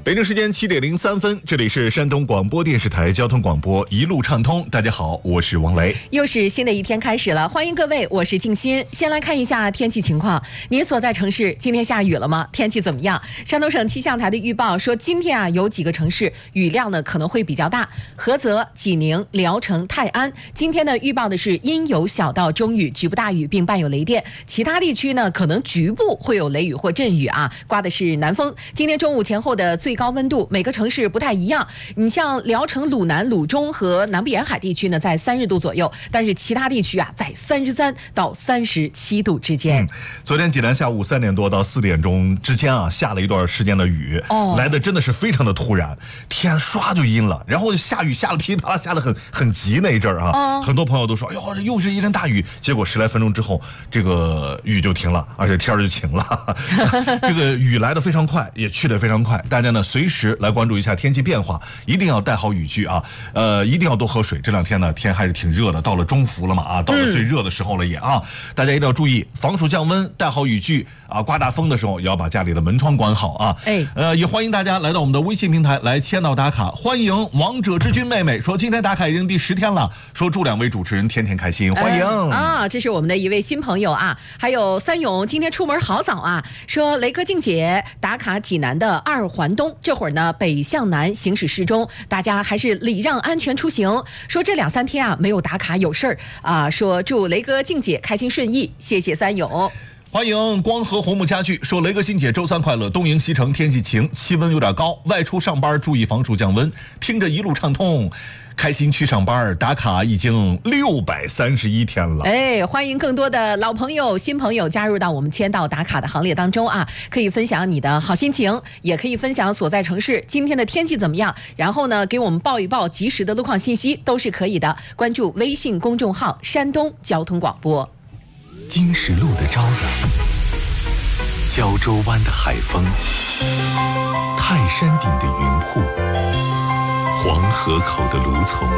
北京时间7点03分，这里是山东广播电视台交通广播一路畅通。大家好，我是王雷。 又是新的一天开始了，欢迎各位，我是静心。先来看一下天气情况，您所在城市今天下雨了吗？天气怎么样？山东省气象台的预报说，今天有几个城市雨量呢可能会比较大，菏泽、济宁、聊城、泰安。今天呢预报的是阴有小到中雨，局部大雨并伴有雷电，其他地区呢可能局部会有雷雨或阵雨刮的是南风。今天中午前后的最高温度每个城市不太一样，你像聊城、鲁南、鲁中和南部沿海地区呢在30度左右，但是其他地区在33到37度之间。 昨天济南下午3点多到4点钟之间下了一段时间的雨，来的真的是非常的突然，天唰就阴了，然后下雨下了噼里啪啦，下了很急那一阵很多朋友都说，哎呦，又是一阵大雨，结果10来分钟之后，这个雨就停了，而且天就晴了。这个雨来得非常快，也去得非常快，大家呢随时来关注一下天气变化，一定要带好雨具一定要多喝水。这两天呢天还是挺热的，到了中伏了嘛到了最热的时候了也大家一定要注意防暑降温，带好雨具刮大风的时候也要把家里的门窗关好也欢迎大家来到我们的微信平台来签到打卡。欢迎王者之君妹妹说今天打卡已经第10天了，说祝2位主持人天天开心，欢迎这是我们的一位新朋友还有三勇今天出门好早说雷哥静姐打卡济南的2环东，这会儿呢北向南行驶适中，大家还是礼让安全出行。说这2、3天没有打卡有事儿说祝雷哥静姐开心顺意，谢谢三勇。 欢迎光和红木家具说雷哥欣姐周3快乐，东营西城天气晴，气温有点高，外出上班注意防暑降温，听着一路畅通，开心去上班，打卡已经631天了。 欢迎更多的老朋友新朋友加入到我们签到打卡的行列当中可以分享你的好心情，也可以分享所在城市今天的天气怎么样，然后呢给我们报一报及时的路况信息都是可以的。关注微信公众号山东交通广播。 金石路的朝阳，胶州湾的海风，泰山顶的云瀑，黄河口的芦丛，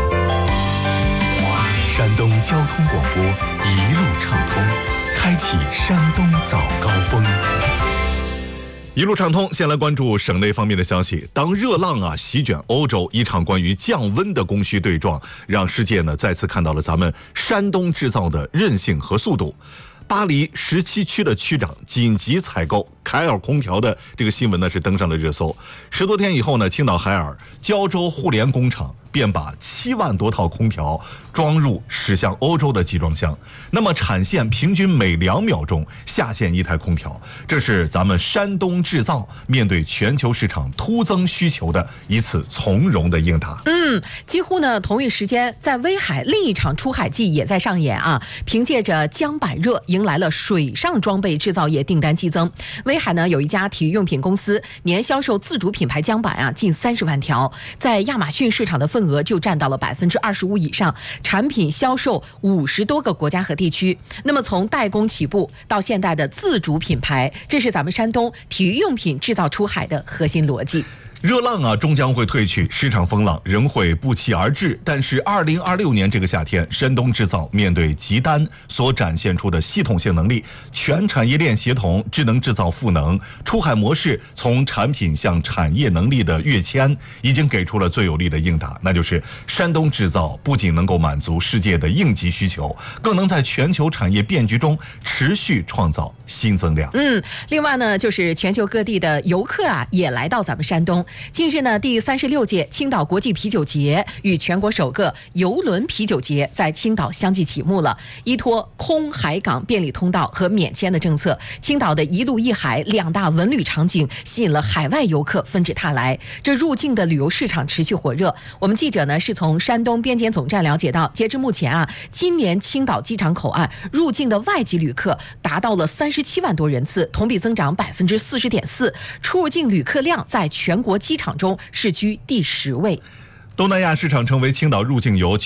山东交通广播一路畅通，开启山东早高峰。 一路畅通，先来关注省内方面的消息。当热浪席卷欧洲，一场关于降温的供需对撞，让世界呢再次看到了咱们山东制造的韧性和速度。巴黎17区的区长紧急采购凯尔空调的这个新闻呢是登上了热搜。10多天以后呢，青岛海尔胶州互联工厂便把7万多套空调装入驶向欧洲的集装箱，那么产线平均每2秒钟下线1台空调，这是咱们山东制造面对全球市场突增需求的一次从容的应答。 几乎呢同一时间，在威海另一场出海季也在上演凭借着江板热迎来了水上装备制造业订单激增。威海呢有一家体育用品公司年销售自主品牌江板近30万条，在亚马逊市场的份额就占到了25%以上，产品销售50多个国家和地区。那么从代工起步到现代的自主品牌，这是咱们山东体育用品制造出海的核心逻辑。 热浪终将会退去，市场风浪仍会不期而至。但是2026年这个夏天，山东制造面对急单所展现出的系统性能力、全产业链协同、智能制造赋能、出海模式从产品向产业能力的跃迁，已经给出了最有力的应答，那就是山东制造不仅能够满足世界的应急需求，更能在全球产业变局中持续创造新增量。 另外呢，就是全球各地的游客也来到咱们山东。近日呢，第36届青岛国际啤酒节与全国首个邮轮啤酒节在青岛相继启幕了。依托空海港便利通道和免签的政策，青岛的一陆一海2大文旅场景吸引了海外游客纷至沓来，这入境的旅游市场持续火热。我们记者呢是从山东边检总站了解到，截至目前今年青岛机场口岸入境的外籍旅客达到了37万多人次，同比增长40.4%，出入境旅客量在全国机场中是居第10位。 东南亚市场成为青岛入境游